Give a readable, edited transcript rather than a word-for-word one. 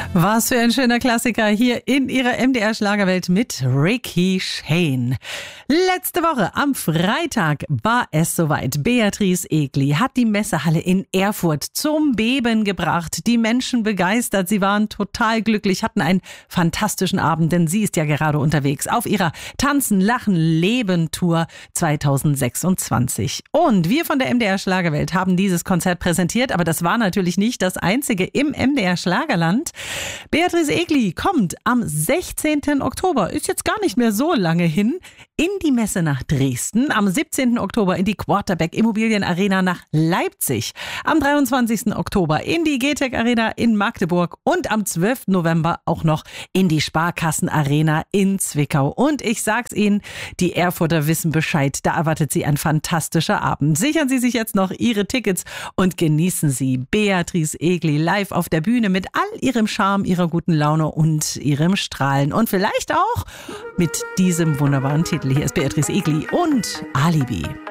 Was für ein schöner Klassiker hier in ihrer MDR-Schlagerwelt mit Ricky Shane. Letzte Woche am Freitag war es soweit. Beatrice Egli hat die Messehalle in Erfurt zum Beben gebracht. Die Menschen begeistert. Sie waren total glücklich, hatten einen fantastischen Abend, denn sie ist ja gerade unterwegs auf ihrer Tanzen, Lachen, Leben Tour 2026. Und wir von der MDR-Schlagerwelt haben dieses Konzert präsentiert, aber das war natürlich nicht das einzige im MDR-Schlagerland. Beatrice Egli kommt am 16. Oktober, ist jetzt gar nicht mehr so lange hin, in die Messe nach Dresden, am 17. Oktober in die Quarterback Immobilien Arena nach Leipzig, am 23. Oktober in die GTEC Arena in Magdeburg und am 12. November auch noch in die Sparkassen Arena in Zwickau. Und ich sag's Ihnen, die Erfurter wissen Bescheid, da erwartet Sie ein fantastischer Abend. Sichern Sie sich jetzt noch Ihre Tickets und genießen Sie Beatrice Egli live auf der Bühne mit all ihrem Charme, ihrer guten Laune und ihrem Strahlen. Und vielleicht auch mit diesem wunderbaren Titel. Hier ist Beatrice Egli und Alibi.